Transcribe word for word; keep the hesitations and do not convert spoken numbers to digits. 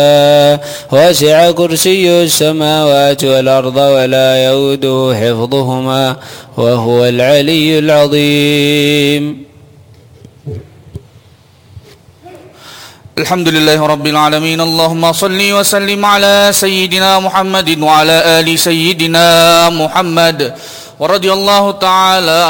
وسع كرسي السماوات والأرض ولا يؤوده حفظهما وهو العلي العظيم. الحمد لله رب العالمين. اللهم صل وسلم على سيدنا محمد وعلى آل سيدنا محمد ورضي الله تعالى